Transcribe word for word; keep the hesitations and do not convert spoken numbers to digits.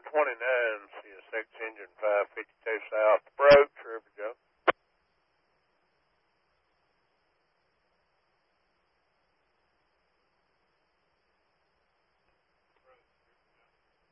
twenty-nine, C S X engine five fifty-two South approach, River Joe.